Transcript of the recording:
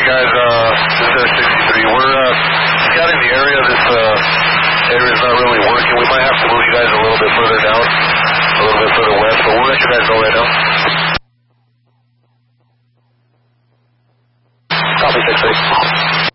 guys, this is Air 63. We're scouting the area. This area is not really working. We might have to move you guys a little bit further down, a little bit further west, but we'll let you guys know right now.